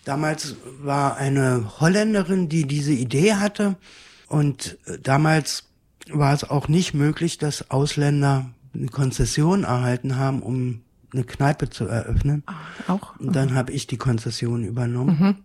Damals war eine Holländerin, die diese Idee hatte. Und damals war es auch nicht möglich, dass Ausländer eine Konzession erhalten haben, um eine Kneipe zu eröffnen. Auch? Und dann habe ich die Konzession übernommen. Mhm.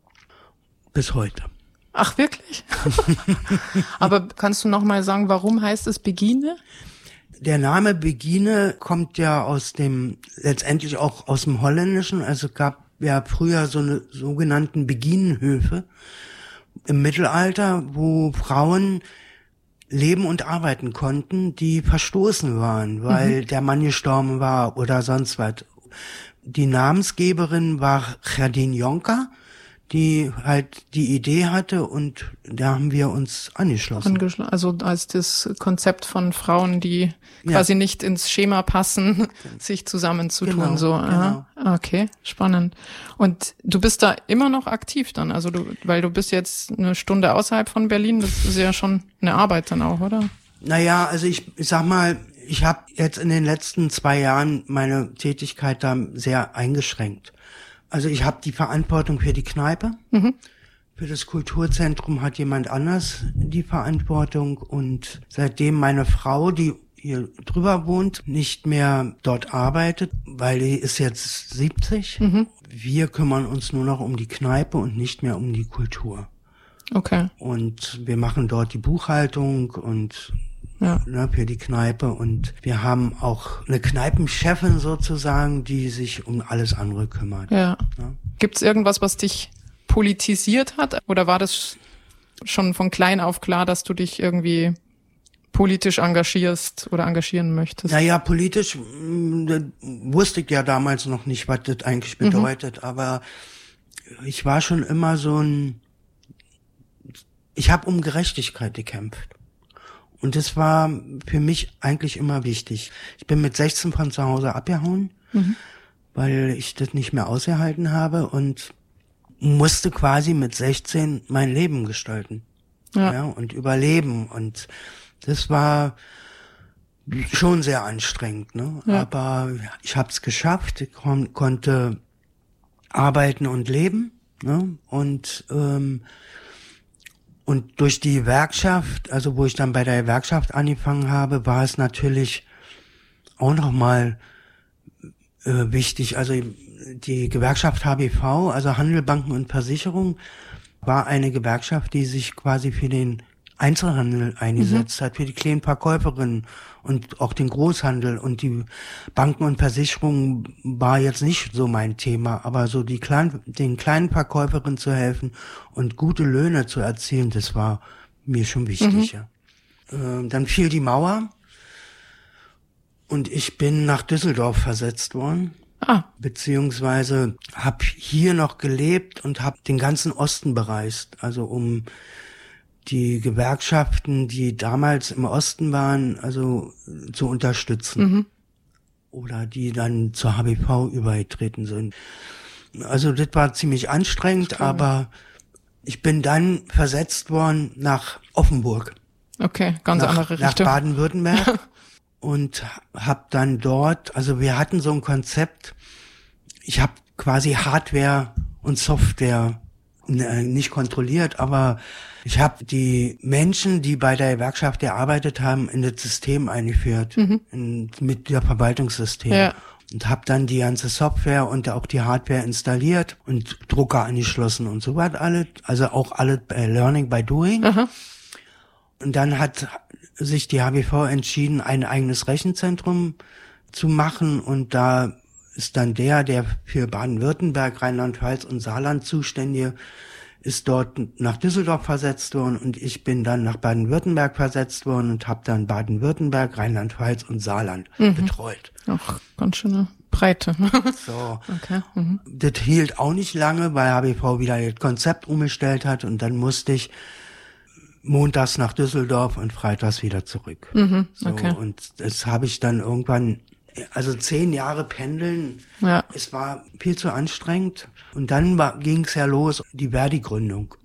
Bis heute. Ach, wirklich? Aber kannst du noch mal sagen, warum heißt es Begine? Der Name Begine kommt ja letztendlich auch aus dem Holländischen. Also gab ja früher so eine sogenannten Beginenhöfe im Mittelalter, wo Frauen leben und arbeiten konnten, die verstoßen waren, weil der Mann gestorben war oder sonst was. Die Namensgeberin war Gerdien Jonker, die halt die Idee hatte, und da haben wir uns angeschlossen. Also als das Konzept von Frauen, die quasi nicht ins Schema passen, sich zusammenzutun. Genau, so. genau. Okay, spannend. Und du bist da immer noch aktiv dann? Also weil du bist jetzt eine Stunde außerhalb von Berlin, das ist ja schon eine Arbeit dann auch, oder? Naja, also ich sag mal, ich habe jetzt in den letzten 2 Jahren meine Tätigkeit da sehr eingeschränkt. Also ich habe die Verantwortung für die Kneipe. Mhm. Für das Kulturzentrum hat jemand anders die Verantwortung. Und seitdem meine Frau, die hier drüber wohnt, nicht mehr dort arbeitet, weil die ist jetzt 70. Mhm. Wir kümmern uns nur noch um die Kneipe und nicht mehr um die Kultur. Okay. Und wir machen dort die Buchhaltung und für die Kneipe, und wir haben auch eine Kneipenchefin sozusagen, die sich um alles andere kümmert. Ja. Gibt's irgendwas, was dich politisiert hat, oder war das schon von klein auf klar, dass du dich irgendwie politisch engagierst oder engagieren möchtest? Naja, politisch wusste ich ja damals noch nicht, was das eigentlich bedeutet, aber ich war schon immer ich habe um Gerechtigkeit gekämpft. Und das war für mich eigentlich immer wichtig. Ich bin mit 16 von zu Hause abgehauen, weil ich das nicht mehr ausgehalten habe, und musste quasi mit 16 mein Leben gestalten. Ja, und überleben. Und das war schon sehr anstrengend, ne? Ja. Aber ich habe es geschafft. Ich konnte arbeiten und leben, ne? Und durch die Gewerkschaft, also wo ich dann bei der Gewerkschaft angefangen habe, war es natürlich auch nochmal wichtig. Also die Gewerkschaft HBV, also Handel, Banken und Versicherung, war eine Gewerkschaft, die sich quasi für den Einzelhandel eingesetzt hat, für die kleinen Verkäuferinnen und auch den Großhandel. Und die Banken und Versicherungen war jetzt nicht so mein Thema, aber so den kleinen Verkäuferinnen zu helfen und gute Löhne zu erzielen, das war mir schon wichtig. Ja. Dann fiel die Mauer und ich bin nach Düsseldorf versetzt worden. Beziehungsweise habe hier noch gelebt und habe den ganzen Osten bereist, also um die Gewerkschaften, die damals im Osten waren, also zu unterstützen. Oder die dann zur HBV übergetreten sind. Also das war ziemlich anstrengend, aber ich bin dann versetzt worden nach Offenburg. Okay, ganz andere Richtung. Nach Baden-Württemberg. Und habe dann dort, also wir hatten so ein Konzept, ich habe quasi Hardware und Software nicht kontrolliert, aber ich habe die Menschen, die bei der Gewerkschaft gearbeitet haben, in das System eingeführt, mit der Verwaltungssystem. Ja. Und habe dann die ganze Software und auch die Hardware installiert und Drucker angeschlossen und so was alles. Also auch alles Learning by Doing. Aha. Und dann hat sich die HBV entschieden, ein eigenes Rechenzentrum zu machen, und da ist dann der für Baden-Württemberg, Rheinland-Pfalz und Saarland zuständige, ist dort nach Düsseldorf versetzt worden, und ich bin dann nach Baden-Württemberg versetzt worden und habe dann Baden-Württemberg, Rheinland-Pfalz und Saarland betreut. Ach, ganz schöne Breite. So. Okay. Das hielt auch nicht lange, weil HBV wieder das Konzept umgestellt hat, und dann musste ich montags nach Düsseldorf und freitags wieder zurück. Okay. So, und das habe ich dann irgendwann, also 10 Jahre pendeln, es war viel zu anstrengend. Und dann ging es ja los, die Verdi-Gründung.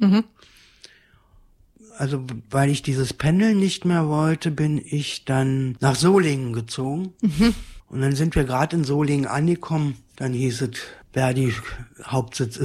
Also weil ich dieses Pendeln nicht mehr wollte, bin ich dann nach Solingen gezogen. Und dann sind wir gerade in Solingen angekommen. Dann hieß es, Verdi Hauptsitz